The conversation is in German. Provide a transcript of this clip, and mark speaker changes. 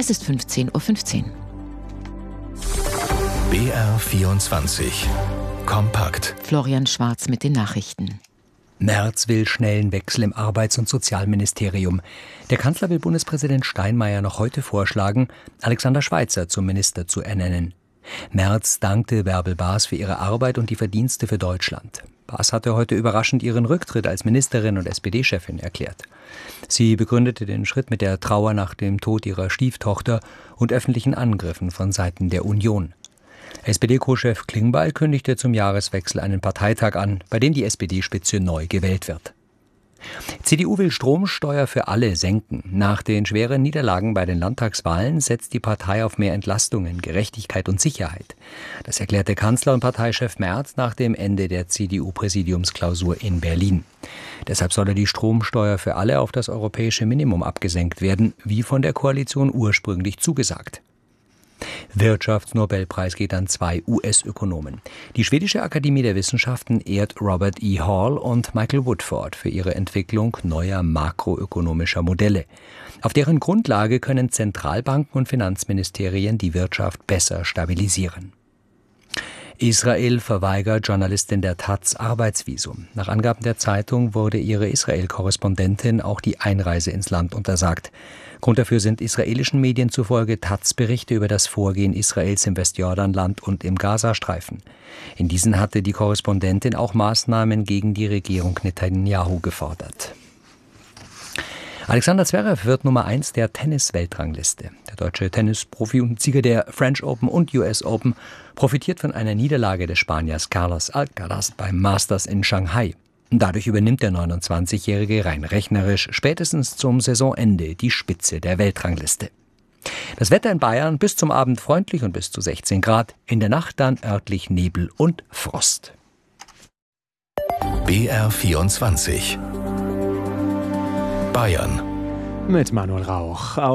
Speaker 1: Es ist 15:15 Uhr.
Speaker 2: BR24 kompakt.
Speaker 1: Florian Schwarz mit den Nachrichten.
Speaker 3: Merz will schnellen Wechsel im Arbeits- und Sozialministerium. Der Kanzler will Bundespräsident Steinmeier noch heute vorschlagen, Alexander Schweitzer zum Minister zu ernennen. Merz dankte Bärbel Baas für ihre Arbeit und die Verdienste für Deutschland. Baas hatte heute überraschend ihren Rücktritt als Ministerin und SPD-Chefin erklärt. Sie begründete den Schritt mit der Trauer nach dem Tod ihrer Stieftochter und öffentlichen Angriffen von Seiten der Union. SPD-Co-Chef Klingbeil kündigte zum Jahreswechsel einen Parteitag an, bei dem die SPD-Spitze neu gewählt wird. CDU will Stromsteuer für alle senken. Nach den schweren Niederlagen bei den Landtagswahlen setzt die Partei auf mehr Entlastungen, Gerechtigkeit und Sicherheit. Das erklärte Kanzler und Parteichef Merz nach dem Ende der CDU-Präsidiumsklausur in Berlin. Deshalb solle die Stromsteuer für alle auf das europäische Minimum abgesenkt werden, wie von der Koalition ursprünglich zugesagt. Wirtschaftsnobelpreis geht an 2 US-Ökonomen. Die Schwedische Akademie der Wissenschaften ehrt Robert E. Hall und Michael Woodford für ihre Entwicklung neuer makroökonomischer Modelle. Auf deren Grundlage können Zentralbanken und Finanzministerien die Wirtschaft besser stabilisieren. Israel verweigert Journalistin der Taz Arbeitsvisum. Nach Angaben der Zeitung wurde ihre Israel-Korrespondentin auch die Einreise ins Land untersagt. Grund dafür sind israelischen Medien zufolge Taz-Berichte über das Vorgehen Israels im Westjordanland und im Gazastreifen. In diesen hatte die Korrespondentin auch Maßnahmen gegen die Regierung Netanyahu gefordert. Alexander Zverev wird Nummer 1 der Tennis-Weltrangliste. Der deutsche Tennisprofi und Sieger der French Open und US Open profitiert von einer Niederlage des Spaniers Carlos Alcaraz beim Masters in Shanghai. Dadurch übernimmt der 29-Jährige rein rechnerisch spätestens zum Saisonende die Spitze der Weltrangliste. Das Wetter in Bayern bis zum Abend freundlich und bis zu 16 Grad, in der Nacht dann örtlich Nebel und Frost.
Speaker 2: BR24 Bayern
Speaker 4: mit Manuel Rauch.